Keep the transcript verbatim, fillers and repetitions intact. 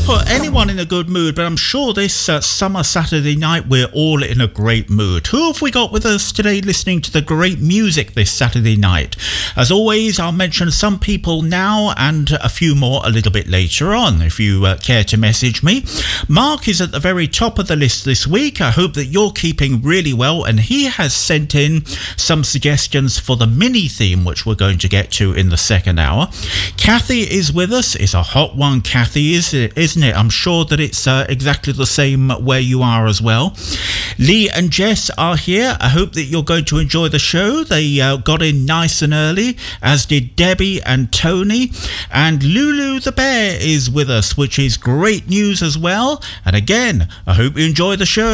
will put anyone in a good mood, but I'm sure this uh, summer Saturday night we're all in a great mood. Who have we got with us today listening to the great music this Saturday night? As always, I'll mention some people now and a few more a little bit later on, if you uh, care to message me. Mark is at the very top of the list this week. I hope that you're keeping really well, and he has sent in some suggestions for the mini theme, which we're going to get to in the second hour. Kathy is with us. It's a hot one, Kathy, is it, isn't it? I'm sure that it's uh, exactly the same where you are as well. Lee and Jess are here. I hope that you're going to enjoy the show. They uh, got in nice and early, as did Debbie and Tony. And Lulu the Bear is with us, which is great news as well. And again, I hope you enjoy the show.